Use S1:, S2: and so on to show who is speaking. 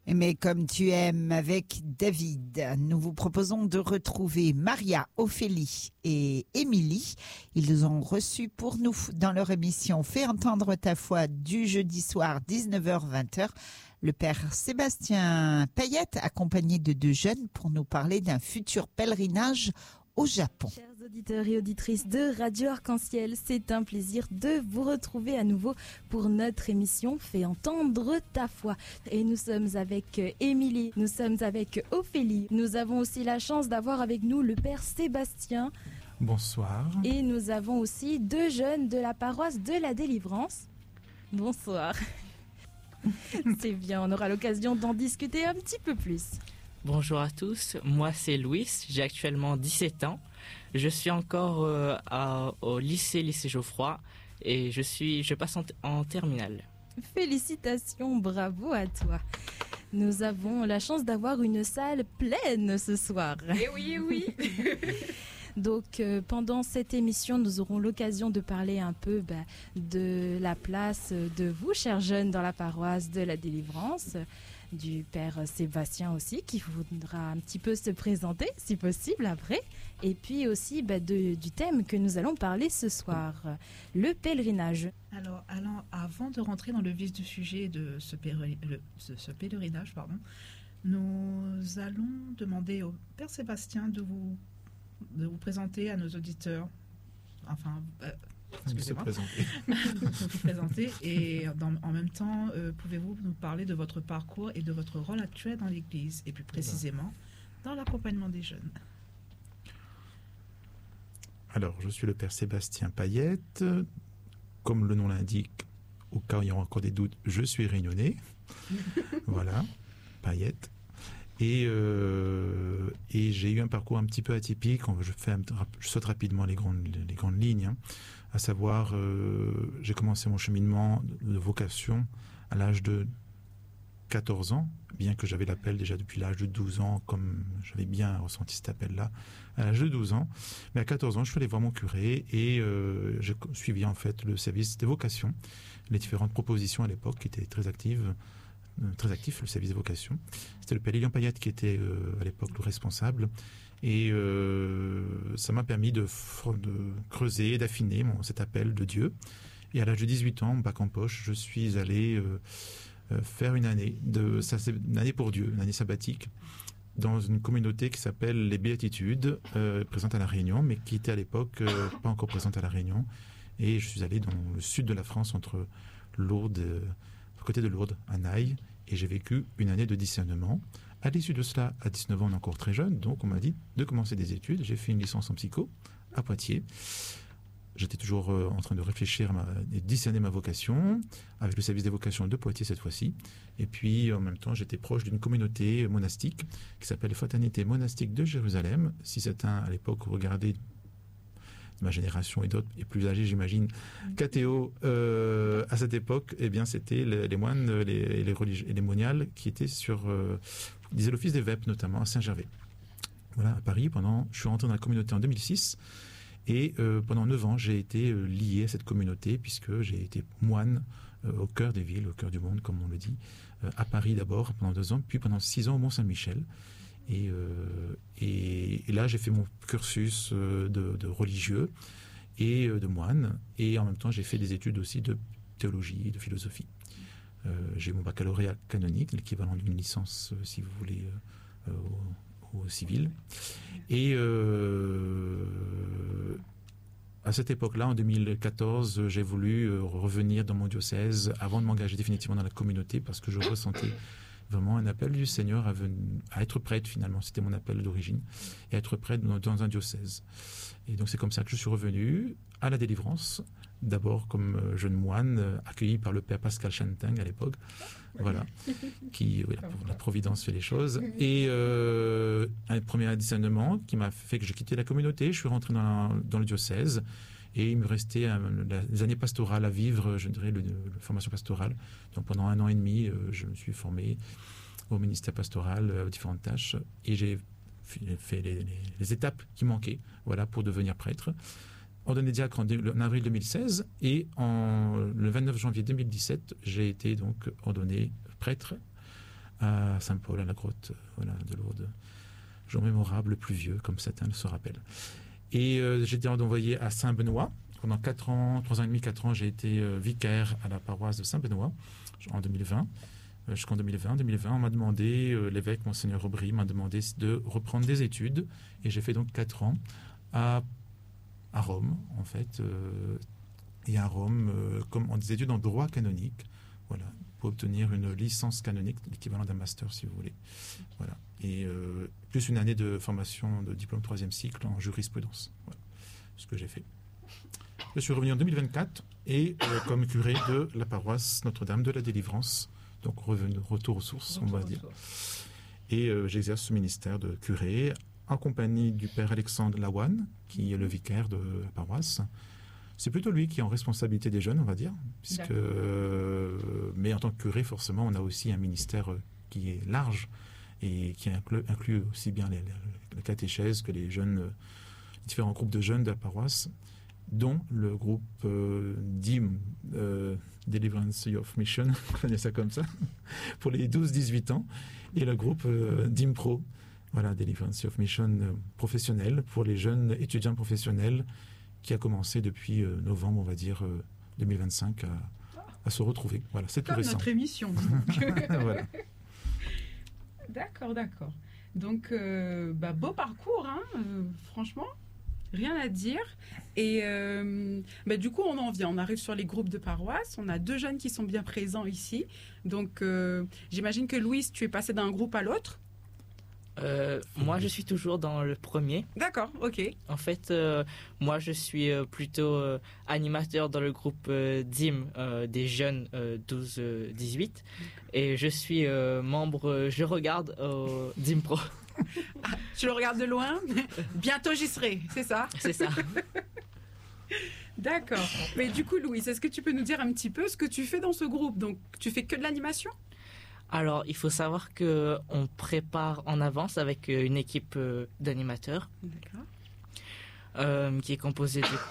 S1: Mais comme tu aimes avec David, nous vous proposons de retrouver Maria, Ophélie et Émilie. Ils nous ont reçus pour nous dans leur émission Fais entendre ta foi du jeudi soir 19h-20h. Le père Sébastien Payette, accompagné de deux jeunes, pour nous parler d'un futur pèlerinage au Japon.
S2: Chers auditeurs et auditrices de Radio Arc-en-Ciel, c'est un plaisir de vous retrouver à nouveau pour notre émission Fais entendre ta foi. Et nous sommes avec Émilie, nous sommes avec Ophélie. Nous avons aussi la chance d'avoir avec nous le père Sébastien.
S3: Bonsoir.
S2: Et nous avons aussi deux jeunes de la paroisse de la Délivrance. Bonsoir. C'est bien, on aura l'occasion d'en discuter un petit peu plus.
S4: Bonjour à tous, moi c'est Louis, j'ai actuellement 17 ans. Je suis encore au lycée Geoffroy et je passe en terminale.
S2: Félicitations, bravo à toi. Nous avons la chance d'avoir une salle pleine ce soir.
S5: Eh oui, eh oui.
S2: Donc pendant cette émission, nous aurons l'occasion de parler un peu de la place de vous, chers jeunes, dans la paroisse de la Délivrance, du père Sébastien aussi, qui voudra un petit peu se présenter, si possible, après, et puis aussi du thème que nous allons parler ce soir, le pèlerinage.
S5: Alors, avant de rentrer dans le vif du sujet de ce pèlerinage, nous allons demander au père Sébastien de vous présenter à nos auditeurs, excusez-moi, de vous présenter et en même temps, pouvez-vous nous parler de votre parcours et de votre rôle actuel dans l'Église et plus précisément dans l'accompagnement des jeunes.
S3: Alors, je suis le père Sébastien Payette. Comme le nom l'indique, au cas où il y aura encore des doutes, je suis réunionnais. Voilà, Payette. Et j'ai eu un parcours un petit peu atypique. Je saute rapidement les grandes lignes. À savoir, j'ai commencé mon cheminement de vocation à l'âge de 14 ans, bien que j'avais l'appel déjà depuis l'âge de 12 ans, comme j'avais bien ressenti cet appel-là, à l'âge de 12 ans. Mais à 14 ans, je suis allé voir mon curé et j'ai suivi en fait le service des vocations, les différentes propositions à l'époque qui étaient très actif, le service des vocations. C'était le père Lilian Payette qui était à l'époque le responsable. Et ça m'a permis de creuser, d'affiner cet appel de Dieu. Et à l'âge de 18 ans, bac en poche, je suis allé faire une année pour Dieu, une année sabbatique, dans une communauté qui s'appelle les Béatitudes, présente à La Réunion, mais qui était à l'époque pas encore présente à La Réunion. Et je suis allé dans le sud de la France, entre Lourdes, à côté de Lourdes, à Naï, et j'ai vécu une année de discernement. À l'issue de cela, à 19 ans, on est encore très jeune, donc on m'a dit de commencer des études. J'ai fait une licence en psycho à Poitiers. J'étais toujours en train de réfléchir et discerner ma vocation, avec le service des vocations de Poitiers cette fois-ci. Et puis, en même temps, j'étais proche d'une communauté monastique qui s'appelle Fraternité monastique de Jérusalem. Si certains, à l'époque, regardaient ma génération et d'autres, et plus âgés, j'imagine, KTO, à cette époque, eh bien, c'était les moines les religieux et les moniales qui étaient disaient l'office des vêpres, notamment à Saint-Gervais. Voilà, à Paris, je suis rentré dans la communauté en 2006, et pendant 9 ans, j'ai été lié à cette communauté, puisque j'ai été moine au cœur des villes, au cœur du monde, comme on le dit, à Paris d'abord, pendant 2 ans, puis pendant 6 ans au Mont-Saint-Michel. Et là, j'ai fait mon cursus de religieux et de moine. Et en même temps, j'ai fait des études aussi de théologie et de philosophie. J'ai mon baccalauréat canonique, l'équivalent d'une licence, si vous voulez, au civil. Et à cette époque-là, en 2014, j'ai voulu revenir dans mon diocèse avant de m'engager définitivement dans la communauté, parce que je ressentais vraiment un appel du Seigneur à être prêtre, finalement. C'était mon appel d'origine. Et être prêtre dans un diocèse. Et donc c'est comme ça que je suis revenu à la Délivrance. D'abord comme jeune moine, accueilli par le père Pascal Chanting à l'époque. Voilà. Qui, pour la Providence, fait les choses. Et un premier discernement qui m'a fait que j'ai quitté la communauté. Je suis rentré dans le diocèse. Et il me restait les années pastorales à vivre, je dirais, la formation pastorale. Donc pendant 1 an et demi, je me suis formé au ministère pastoral, aux différentes tâches. Et j'ai fait les étapes qui manquaient, voilà, pour devenir prêtre. Ordonné diacre en avril 2016. Et le 29 janvier 2017, j'ai été donc ordonné prêtre à Saint-Paul, à la grotte de Lourdes. Jour mémorable, pluvieux, comme certains se rappellent. Et j'ai été envoyé à Saint-Benoît. Pendant 4 ans, 3 ans et demi, 4 ans, j'ai été vicaire à la paroisse de Saint-Benoît en 2020. Jusqu'en 2020. En 2020, on m'a demandé, l'évêque Monseigneur Aubry m'a demandé de reprendre des études. Et j'ai fait donc 4 ans à Rome, en fait. Et à Rome, comme des études en droit canonique. Voilà, pour obtenir une licence canonique, l'équivalent d'un master, si vous voulez. Voilà. Et plus une année de formation de diplôme 3e cycle en jurisprudence. Voilà, ce que j'ai fait. Je suis revenu en 2024 et comme curé de la paroisse Notre-Dame de la Délivrance. Donc retour aux sources, on va dire. Et j'exerce ce ministère de curé en compagnie du père Alexandre Lawan, qui est le vicaire de la paroisse. C'est plutôt lui qui est en responsabilité des jeunes, on va dire. Mais en tant que curé, forcément, on a aussi un ministère qui est large et qui inclut aussi bien la catéchèse que les jeunes, différents groupes de jeunes de la paroisse, dont le groupe DIM, Deliverance of Mission, on connaît ça comme ça, pour les 12-18 ans, et le groupe DIM Pro, voilà, Deliverance of Mission professionnel, pour les jeunes étudiants professionnels, qui a commencé depuis novembre, on va dire, 2025, à se retrouver. Voilà, c'est tout récent.
S6: Notre émission.
S3: Voilà.
S6: D'accord. Donc, beau parcours, hein, franchement. Rien à dire. Et du coup, on en vient. On arrive sur les groupes de paroisse. On a 2 jeunes qui sont bien présents ici. Donc, j'imagine que Louise, tu es passée d'un groupe à l'autre.
S4: Moi, je suis toujours dans le premier.
S6: D'accord, ok.
S4: En fait, moi, je suis plutôt animateur dans le groupe DIM des jeunes 12-18. Et je suis membre, je regarde DIM Pro.
S6: Tu le regardes de loin. Bientôt, j'y serai, c'est ça?
S4: C'est ça.
S6: D'accord. Mais du coup, Louise, est-ce que tu peux nous dire un petit peu ce que tu fais dans ce groupe? Donc, tu fais que de l'animation?
S4: Alors, il faut savoir qu'on prépare en avance avec une équipe d'animateurs qui est composée de